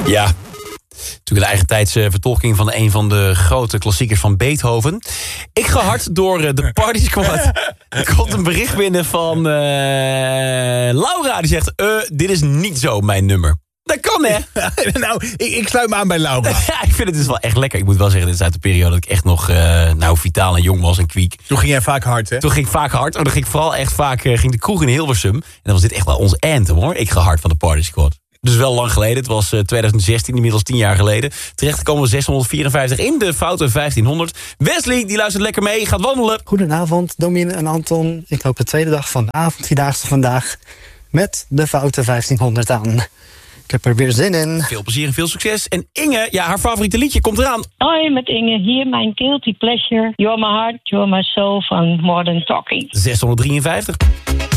Ja, natuurlijk een eigentijdse vertolking van een van de grote klassiekers van Beethoven. Ik ga hard door de Party Squad. Er komt een bericht binnen van Laura. Die zegt, dit is niet zo mijn nummer. Dat kan, hè? Nou, ik sluit me aan bij Laura. Ja, ik vind het dus wel echt lekker. Ik moet wel zeggen, dit is uit de periode dat ik echt nog vitaal en jong was en kwiek. Toen ging jij vaak hard, hè? Toen ging ik vaak hard. Dan ging ik vooral echt vaak ging de kroeg in Hilversum. En dan was dit echt wel ons anthem, hoor. Ik ga hard van de Party Squad. Dus wel lang geleden. Het was 2016, inmiddels 10 jaar geleden. Terecht komen we 654 in de foute 1500. Wesley, die luistert lekker mee, gaat wandelen. Goedenavond, Domien en Anton. Ik loop de tweede dag van de avondvierdaagse vandaag met de foute 1500 aan. Ik heb er weer zin in. Veel plezier en veel succes. En Inge, ja, haar favoriete liedje komt eraan. Hoi, met Inge. Hier mijn guilty pleasure. You're my heart, you're my soul van Modern Talking. 653.